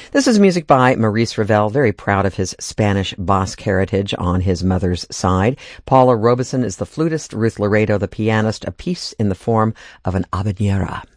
This is music by Maurice Ravel, very proud of his Spanish Basque heritage on his mother's side. Paula Robeson is the flutist, Ruth Laredo the pianist, a piece in the form of an habanera.